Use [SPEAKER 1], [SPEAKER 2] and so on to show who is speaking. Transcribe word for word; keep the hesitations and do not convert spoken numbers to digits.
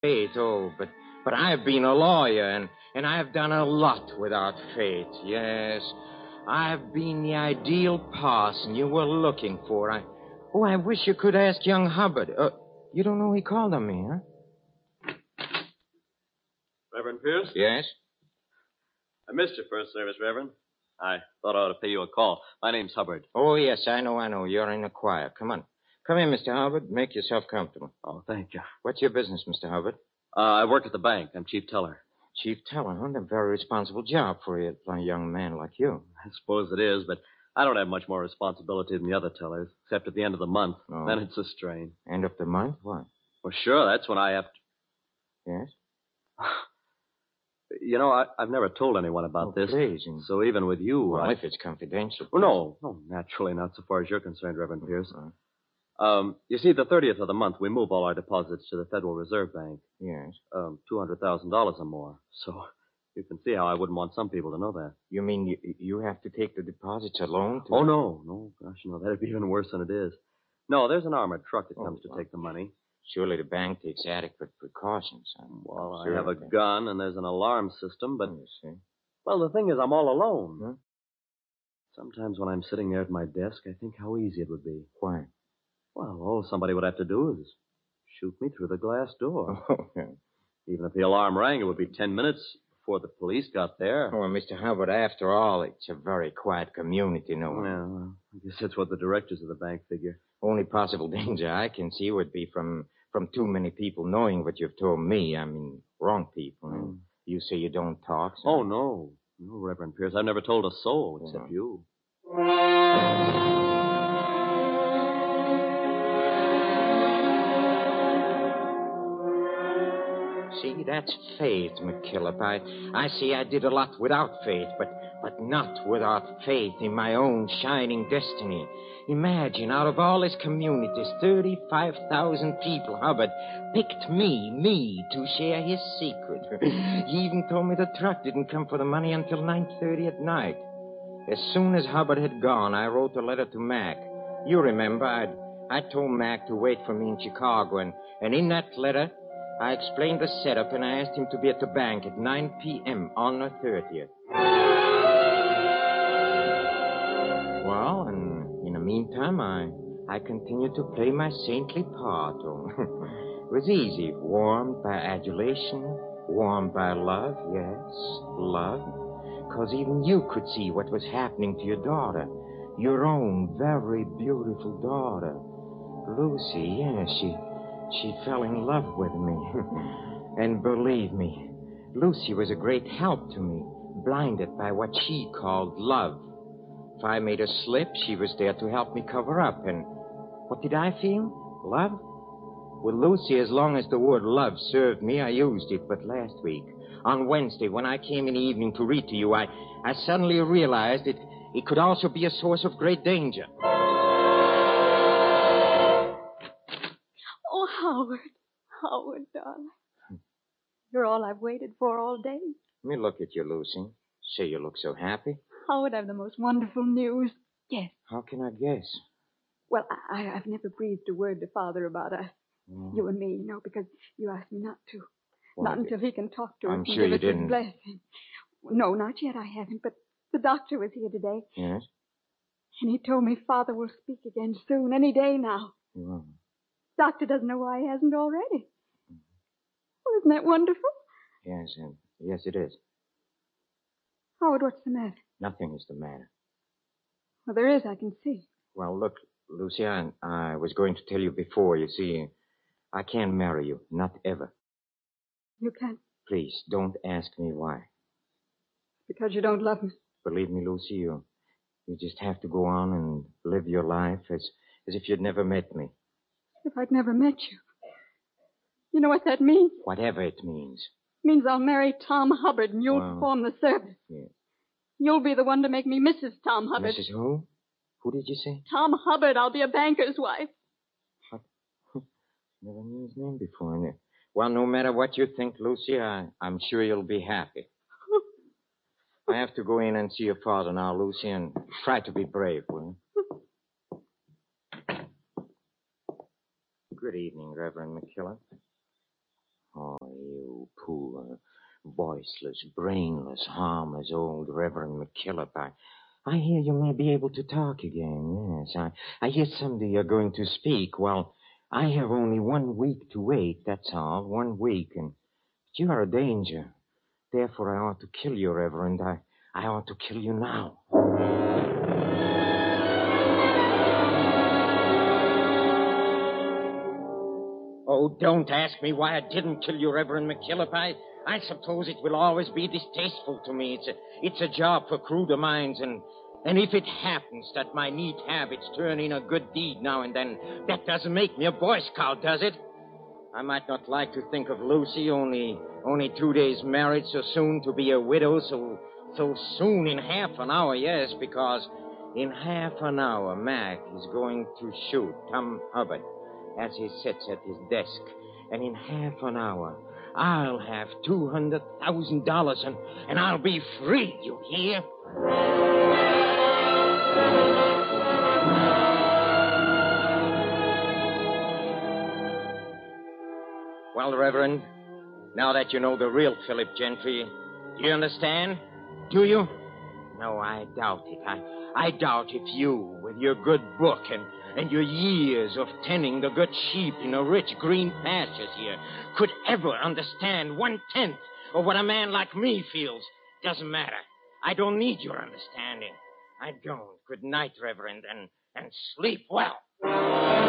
[SPEAKER 1] Faith, oh, but but I've been a lawyer, and, and I've done a lot without faith, yes. I've been the ideal parson you were looking for. I, oh, I wish you could ask young Hubbard. Uh, you don't know he called on me, huh?
[SPEAKER 2] Reverend Pierce?
[SPEAKER 1] Yes?
[SPEAKER 2] I missed your first service, Reverend. I thought I ought to pay you a call. My name's Hubbard.
[SPEAKER 1] Oh, yes, I know, I know. You're in the choir. Come on. Come in, Mister Hubbard. Make yourself comfortable.
[SPEAKER 2] Oh, thank you.
[SPEAKER 1] What's your business, Mister Hubbard?
[SPEAKER 2] Uh, I work at the bank. I'm chief teller.
[SPEAKER 1] Chief teller, huh? A very responsible job for a young man like you.
[SPEAKER 2] I suppose it is, but I don't have much more responsibility than the other tellers, except at the end of the month.
[SPEAKER 1] Oh.
[SPEAKER 2] Then it's a strain.
[SPEAKER 1] End of the month? What?
[SPEAKER 2] Well, sure, that's when I have to...
[SPEAKER 1] Yes?
[SPEAKER 2] You know, I, I've never told anyone about
[SPEAKER 1] Oh,
[SPEAKER 2] this.
[SPEAKER 1] please. And...
[SPEAKER 2] So even with you...
[SPEAKER 1] Well,
[SPEAKER 2] I...
[SPEAKER 1] if it's confidential.
[SPEAKER 2] Well, no, no, naturally not so far as you're concerned, Reverend Pierce.
[SPEAKER 1] Uh-huh.
[SPEAKER 2] Um, you see, the thirtieth of the month, we move all our deposits to the Federal Reserve Bank.
[SPEAKER 1] Yes.
[SPEAKER 2] Um, two hundred thousand dollars or more. So you can see how I wouldn't want some people to know that.
[SPEAKER 1] You mean you, you have to take the deposits alone? To...
[SPEAKER 2] Oh, no, no. Gosh, no, that'd be even worse than it is. No, there's an armored truck that
[SPEAKER 1] Oh,
[SPEAKER 2] comes to
[SPEAKER 1] well.
[SPEAKER 2] take the money.
[SPEAKER 1] Surely the bank takes adequate precautions. I'm
[SPEAKER 2] Well,
[SPEAKER 1] sure
[SPEAKER 2] I have a
[SPEAKER 1] they-
[SPEAKER 2] gun and there's an alarm system, but,
[SPEAKER 1] Oh, you see.
[SPEAKER 2] well, the thing is, I'm all alone.
[SPEAKER 1] Huh?
[SPEAKER 2] Sometimes when I'm sitting there at my desk, I think how easy it would be.
[SPEAKER 1] Why?
[SPEAKER 2] Well, all somebody would have to do is shoot me through the glass door.
[SPEAKER 1] Oh, yeah.
[SPEAKER 2] Even if the alarm rang, it would be ten minutes before the police got there.
[SPEAKER 1] Oh, well, Mister Hubbard, after all, it's a very quiet community, no?
[SPEAKER 2] Well, I guess that's what the directors of the bank figure.
[SPEAKER 1] Only possible danger I can see would be from from too many people knowing what you've told me. I mean, wrong people.
[SPEAKER 2] Mm.
[SPEAKER 1] You say you don't talk. So...
[SPEAKER 2] Oh, no. No, Reverend Pierce. I've never told a soul except
[SPEAKER 1] Mhm.
[SPEAKER 2] you.
[SPEAKER 1] See, that's faith, McKillop. I, I see I did a lot without faith, but, but not without faith in my own shining destiny. Imagine, out of all his communities, thirty-five thousand people, Hubbard picked me, me, to share his secret. He even told me the truck didn't come for the money until nine thirty at night. As soon as Hubbard had gone, I wrote a letter to Mac. You remember, I'd, I told Mac to wait for me in Chicago, and, and in that letter, I explained the setup, and I asked him to be at the bank at nine p.m. on the thirtieth. Well, and in the meantime, I I continued to play my saintly part. Oh, it was easy. Warmed by adulation, warmed by love, yes, love. Because even you could see what was happening to your daughter. Your own very beautiful daughter. Lucy, yes, she... She fell in love with me. And believe me, Lucy was a great help to me, blinded by what she called love. If I made a slip, she was there to help me cover up. And what did I feel? Love? Well, Lucy, as long as the word love served me, I used it. But last week, on Wednesday, when I came in the evening to read to you, I, I suddenly realized it, it could also be a source of great danger.
[SPEAKER 3] Oh, Howard. Howard, darling. You're all I've waited for all day.
[SPEAKER 1] Let me look at you, Lucy. Say you look so happy.
[SPEAKER 3] Howard, I've the most wonderful news. Yes.
[SPEAKER 1] How can I guess?
[SPEAKER 3] Well, I, I've never breathed a word to Father about us.
[SPEAKER 1] Mm.
[SPEAKER 3] You and me, you know, because you asked me not to.
[SPEAKER 1] Well,
[SPEAKER 3] not until he can talk to us
[SPEAKER 1] I'm
[SPEAKER 3] and
[SPEAKER 1] sure
[SPEAKER 3] give
[SPEAKER 1] you
[SPEAKER 3] us his
[SPEAKER 1] didn't.
[SPEAKER 3] blessing. No, not yet, I haven't, but the doctor was here today,
[SPEAKER 1] Yes?
[SPEAKER 3] and he told me Father will speak again soon, any day now.
[SPEAKER 1] Well,
[SPEAKER 3] Doctor doesn't know why he hasn't already. Well, isn't that wonderful?
[SPEAKER 1] yes, and yes, it is.
[SPEAKER 3] Howard, what's the matter?
[SPEAKER 1] Nothing is the matter.
[SPEAKER 3] Well, there is, I can see.
[SPEAKER 1] Well, look, Lucy, I, I was going to tell you before. You see, I can't marry you. Not ever.
[SPEAKER 3] You can't,
[SPEAKER 1] Please, don't ask me why.
[SPEAKER 3] because you don't love me.
[SPEAKER 1] Believe me, Lucy, you, you just have to go on and live your life as, as if you'd never met me.
[SPEAKER 3] If I'd never met you. You know what that means?
[SPEAKER 1] Whatever it means.
[SPEAKER 3] It means I'll marry Tom Hubbard and you'll
[SPEAKER 1] Wow.
[SPEAKER 3] perform the service.
[SPEAKER 1] Yes.
[SPEAKER 3] You'll be the one to make me Missus Tom Hubbard.
[SPEAKER 1] Missus Who? Who did you say?
[SPEAKER 3] Tom Hubbard. I'll be a banker's wife.
[SPEAKER 1] Never knew his name before. Ne- Well, no matter what you think, Lucy, I, I'm sure you'll be happy. I have to go in and see your father now, Lucy, and try to be brave, will you? Good evening, Reverend McKillop. poor, voiceless, brainless, harmless old Reverend McKillop. I, I hear you may be able to talk again, yes. I, I hear someday you're going to speak. Well, I have only one week to wait, that's all, one week, and but you are a danger. Therefore, I ought to kill you, Reverend. I, I ought to kill you now. Oh, don't ask me why I didn't kill you, Reverend McKillop. I, I suppose it will always be distasteful to me. It's a, it's a job for cruder minds, and, and if it happens that my neat habits turn in a good deed now and then, that doesn't make me a Boy Scout, does it? I might not like to think of Lucy, only, only two days married, so soon to be a widow, so, so soon in half an hour, yes, because in half an hour, Mac is going to shoot Tom Hubbard as he sits at his desk. And in half an hour, I'll have two hundred thousand dollars, and, and I'll be free, you hear? Well, Reverend, now that you know the real Philip Gentry, do you understand? Do you? No, I doubt it. I, I doubt if you, with your good book and, and your years of tending the good sheep in the rich green pastures here, could ever understand one-tenth of what a man like me feels. Doesn't matter. I don't need your understanding. I don't. Good night, Reverend, and, and sleep well.